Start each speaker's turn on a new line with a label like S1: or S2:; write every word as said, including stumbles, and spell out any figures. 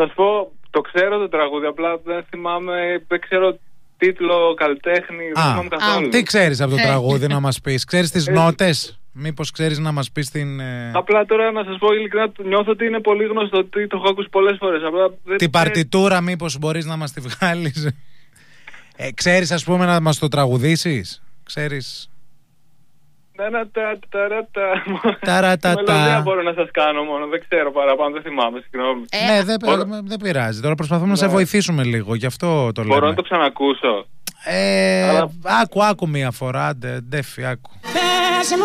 S1: σας πω, το ξέρω το τραγούδι, απλά δεν θυμάμαι, δεν ξέρω τίτλο, καλλιτέχνη, δεν θυμάμαι καθόλου.
S2: Τι ξέρεις από το τραγούδι να μας πεις? Ξέρεις τις νότες? Μήπως ξέρεις να μας πεις την... Ε...
S1: Απλά τώρα να σας πω ειλικρινά, νιώθω ότι είναι πολύ γνωστό, ότι το έχω ακούσει πολλές φορές. Απλά δεν...
S2: Την παρτιτούρα μήπως μπορείς να μας τη βγάλεις? ε, ξέρεις ας πούμε να μας το τραγουδήσεις? Ξέρεις...
S1: Ταρατατα. Μελωδία μπορώ να σας κάνω μόνο, δεν ξέρω παραπάνω, δεν θυμάμαι, συγγνώμη.
S2: Ναι, δεν μπορώ... δε πειράζει. Τώρα προσπαθούμε ναι. να σε βοηθήσουμε λίγο, γι' αυτό το λέμε.
S1: Μπορώ να το ξανακούσω.
S2: Ε, Αλλά... Άκου, άκου μία φορά, ντε, ντέφι, άκου.